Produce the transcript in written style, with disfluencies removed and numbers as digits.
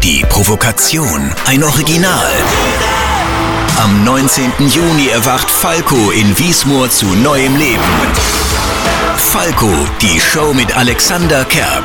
Die Provokation, ein Original. Am 19. Juni erwacht Falco in Wiesmoor zu neuem Leben. Falco, die Show mit Alexander Kerb.